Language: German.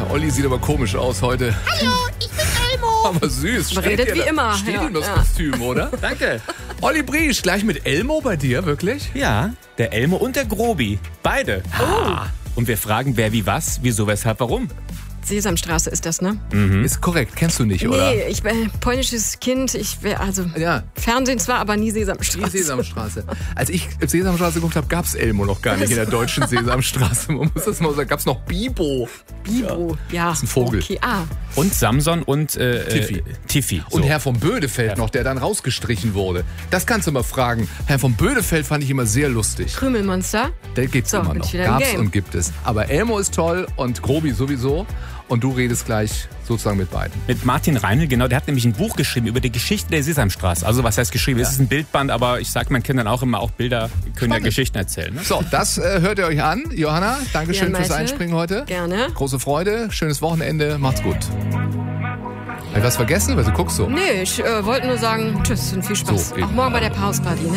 Olli sieht aber komisch aus heute. Hallo, ich bin Elmo. Aber süß. Redet wie immer. Steht Ja, ihm das ja. Kostüm, oder? Danke. Olli Briesch, gleich mit Elmo bei dir, wirklich? Ja, der Elmo und der Grobi. Beide. Und wir fragen, wer wie was, wieso, weshalb, warum. Sesamstraße ist das, ne? Ist korrekt, kennst du nicht, oder? Nee, ich bin polnisches Kind. Ja. Fernsehen zwar, aber nie Sesamstraße. Die Sesamstraße. Als ich Sesamstraße geguckt habe, gab es Elmo noch gar nicht in der deutschen Sesamstraße. Man muss das mal sagen. Gab es noch Bibo. Bibo, ja. Das ist ein Vogel. Okay, Und Samson und Tiffy. Und Herr von Bödefeld noch, der dann rausgestrichen wurde. Das kannst du mal fragen. Herr von Bödefeld fand ich immer sehr lustig. Krümelmonster. Der gibt's So, immer bin noch. ich wieder im Gab's Game. und gibt es. Aber Elmo ist toll und Grobi sowieso. Und du redest gleich sozusagen mit beiden. Mit Martin Reinl, genau, der hat nämlich ein Buch geschrieben über die Geschichte der Sesamstraße. Also was heißt geschrieben? Es ist ein Bildband, aber ich sage meinen Kindern auch immer, auch Bilder können ja Geschichten erzählen. Ne? So, das hört ihr euch an. Johanna, Dankeschön Ja, fürs Malte. Einspringen heute. Gerne. Große Freude, schönes Wochenende, macht's gut. Hab ich was vergessen? Weil du guckst so. Nee, ich wollte nur sagen, tschüss und viel Spaß. So, eben. Auch morgen bei der Pause Party, ne?